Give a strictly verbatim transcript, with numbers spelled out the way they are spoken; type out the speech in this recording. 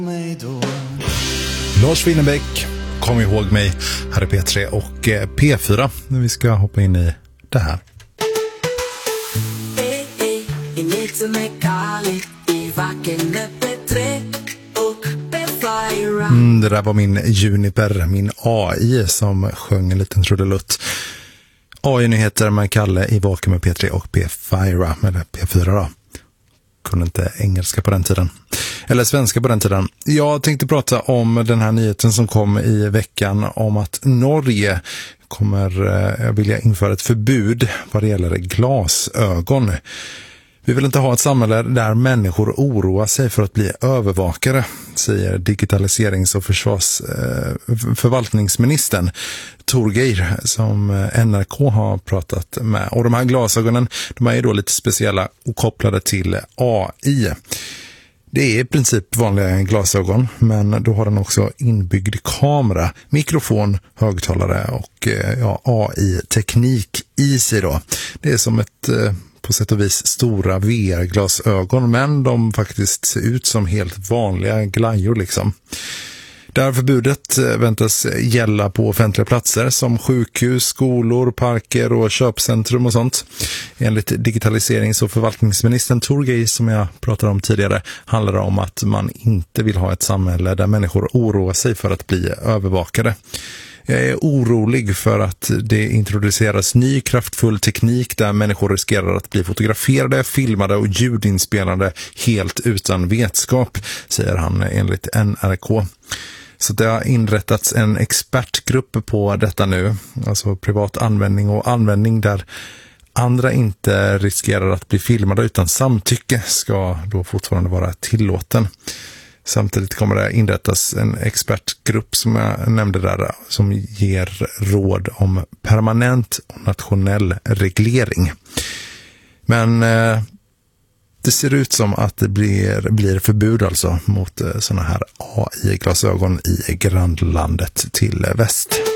Lars Winnerbäck, kom ihåg mig. Här är P tre och P fyra när vi ska hoppa in i det här. Mm, det där var min Juniper, min A I som sjöng en liten trudelutt. A I-nyheter med Kalle i Vaken med P tre och P fyra, eller P fyra då. Kunde inte engelska på den tiden. Eller svenska på den tiden. Jag tänkte prata om den här nyheten som kom i veckan om att Norge kommer eh, vilja införa ett förbud vad det gäller glasögon. Vi vill inte ha ett samhälle där människor oroar sig för att bli övervakare, säger digitaliserings- och försvars, eh, förvaltningsministern Torgeir som N R K har pratat med. Och de här glasögonen, de är ju då lite speciella och kopplade till A I. Det är i princip vanliga glasögon, men då har den också inbyggd kamera, mikrofon, högtalare och ja, A I-teknik i sig då. Det är som ett på sätt och vis stora V R-glasögon, men de faktiskt ser ut som helt vanliga glajjor liksom. Det här förbudet väntas gälla på offentliga platser som sjukhus, skolor, parker och köpcentrum och sånt. Enligt digitaliserings- och förvaltningsministern Torgeir som jag pratade om tidigare handlar det om att man inte vill ha ett samhälle där människor oroar sig för att bli övervakade. Jag är orolig för att det introduceras ny kraftfull teknik där människor riskerar att bli fotograferade, filmade och ljudinspelade helt utan vetskap, säger han enligt N R K. Så det har inrättats en expertgrupp på detta nu, alltså privat användning och användning där andra inte riskerar att bli filmade utan samtycke ska då fortfarande vara tillåten. Samtidigt kommer det inrättas en expertgrupp som jag nämnde där som ger råd om permanent och nationell reglering. Men eh, det ser ut som att det blir, blir förbud alltså mot eh, såna här A I-glasögon i grannlandet till väst.